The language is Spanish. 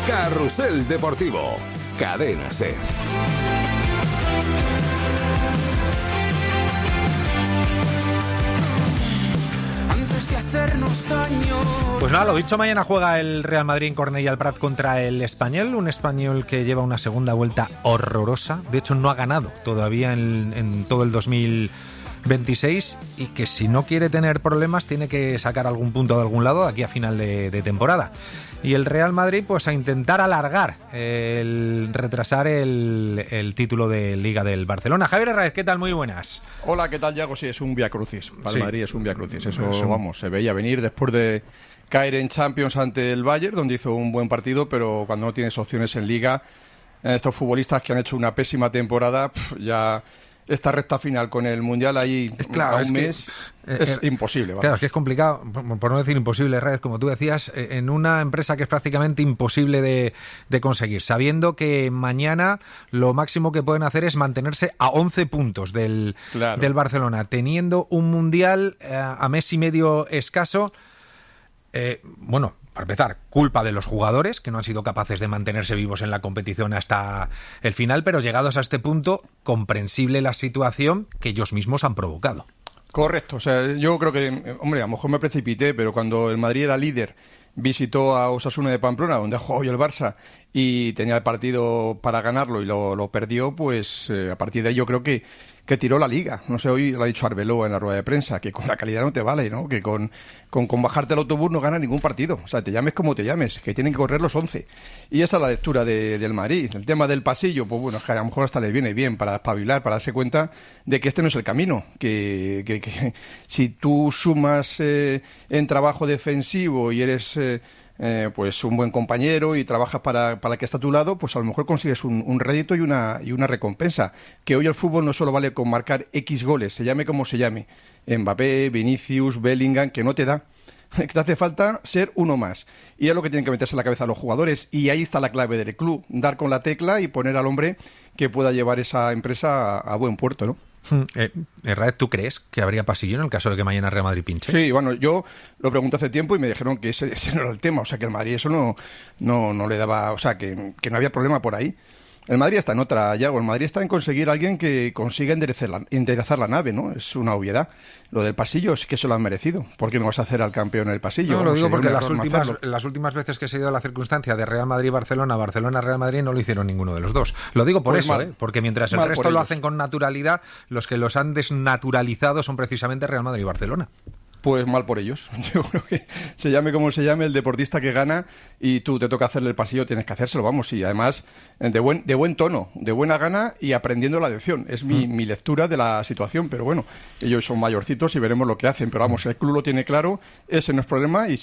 Carrusel Deportivo, Cadena SER. Pues nada, lo dicho, mañana juega el Real Madrid en Cornellà al Prat contra el Espanyol, un Espanyol que lleva una segunda vuelta horrorosa, de hecho no ha ganado todavía en todo el 2026 y que si no quiere tener problemas tiene que sacar algún punto de algún lado de aquí a final de temporada. Y el Real Madrid pues a intentar alargar, retrasar el título de Liga del Barcelona. Javier Herráez, ¿qué tal? Muy buenas. Hola, ¿qué tal, Yago? Sí, es un viacrucis. Para el Madrid es un viacrucis. Eso, vamos, se veía venir después de caer en Champions ante el Bayern, donde hizo un buen partido, pero cuando no tienes opciones en Liga, estos futbolistas que han hecho una pésima temporada, ya esta recta final con el Mundial ahí claro, a un mes es imposible. Vamos. Claro, es que es complicado, por no decir imposible, Reyes, como tú decías, en una empresa que es prácticamente imposible de conseguir, sabiendo que mañana lo máximo que pueden hacer es mantenerse a 11 puntos del Barcelona, teniendo un Mundial a mes y medio escaso. Bueno, para empezar, culpa de los jugadores que no han sido capaces de mantenerse vivos en la competición hasta el final, pero llegados a este punto, comprensible la situación que ellos mismos han provocado. Correcto, o sea, yo creo que, hombre, a lo mejor me precipité, pero cuando el Madrid era líder, visitó a Osasuna de Pamplona, donde ha jugado hoy el Barça, y tenía el partido para ganarlo y lo perdió, pues a partir de ahí yo creo que tiró la Liga. No sé, hoy lo ha dicho Arbeloa en la rueda de prensa, que con la calidad no te vale, ¿no? Que con bajarte el autobús no gana ningún partido. O sea, te llames como te llames, que tienen que correr los 11. Y esa es la lectura del Madrid. El tema del pasillo, pues bueno, es que a lo mejor hasta le viene bien para espabilar, para darse cuenta de que este no es el camino. Que si tú sumas en trabajo defensivo y eres pues un buen compañero y trabajas para el que está a tu lado, pues a lo mejor consigues un rédito y una recompensa. Que hoy el fútbol no solo vale con marcar X goles, se llame como se llame. Mbappé, Vinicius, Bellingham, que no te da. Que te hace falta ser uno más. Y es lo que tienen que meterse en la cabeza los jugadores. Y ahí está la clave del club. Dar con la tecla y poner al hombre que pueda llevar esa empresa a buen puerto, ¿no? Herráez, ¿tú crees que habría pasillo en el caso de que mañana Real Madrid pinche? Sí, bueno, yo lo pregunté hace tiempo y me dijeron que ese no era el tema, o sea que el Madrid eso no le daba, o sea que no había problema por ahí. El Madrid está en otra, Yago. El Madrid está en conseguir a alguien que consiga enderezar la nave, ¿no? Es una obviedad. Lo del pasillo es que se lo han merecido. ¿Por qué no vas a hacer al campeón en el pasillo? No, lo digo porque las últimas veces que se dio la circunstancia de Real Madrid-Barcelona, Barcelona-Real Madrid, no lo hicieron ninguno de los dos. Lo digo por eso, porque mientras el resto lo hacen con naturalidad, los que los han desnaturalizado son precisamente Real Madrid y Barcelona. Pues mal por ellos. Yo creo que se llame como se llame, el deportista que gana y tú te toca hacerle el pasillo, tienes que hacérselo, vamos, y además de buen tono, de buena gana y aprendiendo la lección. Es mi lectura de la situación, pero bueno, ellos son mayorcitos y veremos lo que hacen, pero vamos, el club lo tiene claro, ese no es problema y